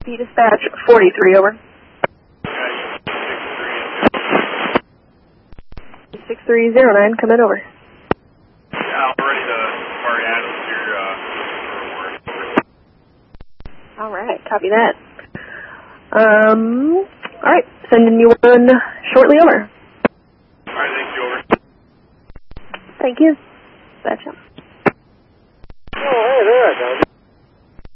Dispatch 43, over. 6309, come in, over. Yeah, I'm ready to party Adams here. All right, copy that. All right, sending you one shortly, over. All right, thank you, over. Thank you. Gotcha. Oh, hey there, Doug.